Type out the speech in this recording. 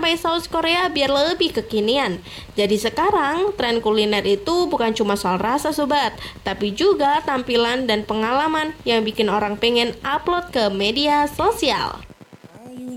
pakai saus Korea biar lebih kekinian. Jadi sekarang tren kuliner itu bukan cuma soal rasa sobat, tapi juga tampilan dan pengalaman yang bikin orang pengen upload ke media sosial.